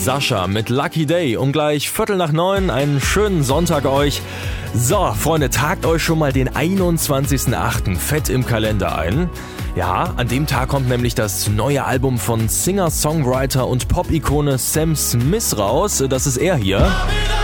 Sascha mit Lucky Day um gleich 8:45. Einen schönen Sonntag euch. So, Freunde, tragt euch schon mal den 21.08. fett im Kalender ein. Ja, an dem Tag kommt nämlich das neue Album von Singer, Songwriter und Pop-Ikone Sam Smith raus. Das ist er hier.